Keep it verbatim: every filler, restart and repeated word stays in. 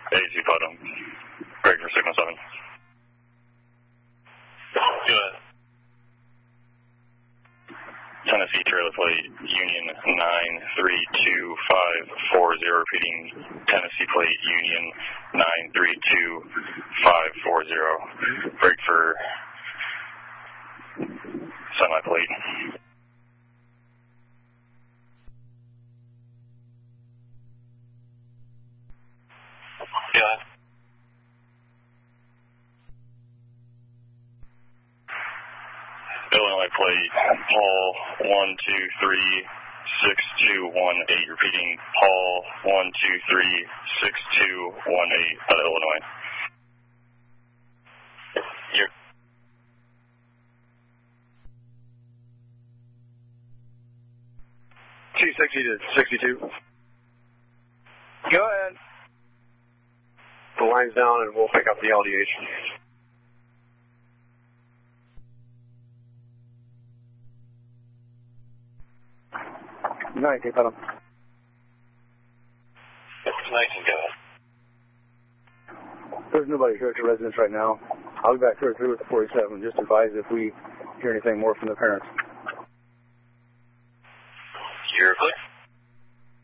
Z bottom. Break for signal seven. Go ahead. Tennessee trailer plate Union nine three two five four zero, repeating Tennessee plate Union nine three two five four zero. Break for semi plate. Yeah. Illinois plate Paul one two three six two one eight, repeating Paul one two three six two one eight out of Illinois. You're two sixty to sixty-two. Go ahead. The line's down and we'll pick up the L D H. Nice, you got him. nice and go. There's nobody here at your residence right now. I'll be back here through with the forty-seven. Just advise if we hear anything more from the parents. You're clear.